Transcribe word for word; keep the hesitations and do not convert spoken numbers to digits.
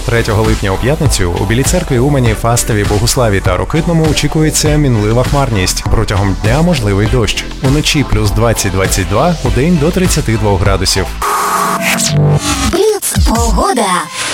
третього липня у п'ятницю у Білій Церкві, Умані, Фастові, Богуславі та Рокитному очікується мінлива хмарність. Протягом дня можливий дощ. Уночі плюс двадцять - двадцять два, удень до тридцяти двох градусів. Бліц погода.